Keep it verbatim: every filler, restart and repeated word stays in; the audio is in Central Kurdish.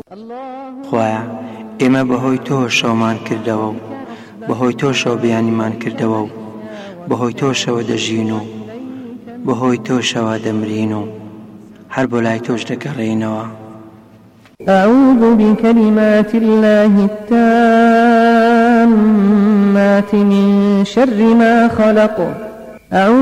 خوایە ئێمە بەهۆی تۆ شەومان کردەوە و بەهۆی تۆ شەو بەیانیمان کردەوە و بەهۆی تۆ شەوە دەژین و بەهۆی تۆ شەوە دەمرین و هەر بۆ لای تۆش دەگەڕێینەوە. أعوذ بكلمات الله التامات من شر ما خلق.